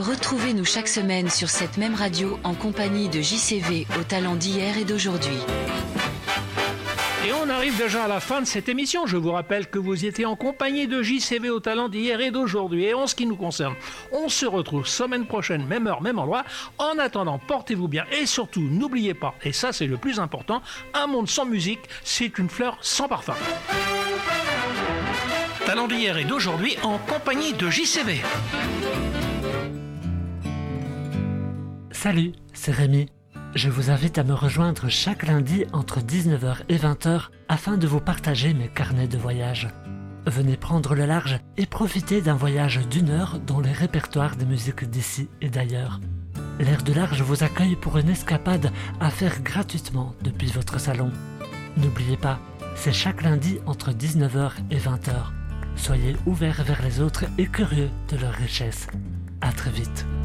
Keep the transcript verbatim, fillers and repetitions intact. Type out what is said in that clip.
Retrouvez-nous chaque semaine sur cette même radio en compagnie de J C V aux talents d'hier et d'aujourd'hui. Et on arrive déjà à la fin de cette émission. Je vous rappelle que vous étiez en compagnie de J C V aux talents d'hier et d'aujourd'hui. Et en ce qui nous concerne, on se retrouve semaine prochaine, même heure, même endroit. En attendant, portez-vous bien et surtout, n'oubliez pas, et ça c'est le plus important, un monde sans musique, c'est une fleur sans parfum. Talents d'hier et d'aujourd'hui en compagnie de J C V. Salut, c'est Rémi. Je vous invite à me rejoindre chaque lundi entre dix-neuf heures et vingt heures afin de vous partager mes carnets de voyage. Venez prendre le large et profiter d'un voyage d'une heure dans les répertoires des musiques d'ici et d'ailleurs. L'Air de Large vous accueille pour une escapade à faire gratuitement depuis votre salon. N'oubliez pas, c'est chaque lundi entre dix-neuf heures et vingt heures. Soyez ouverts vers les autres et curieux de leur richesse. À très vite.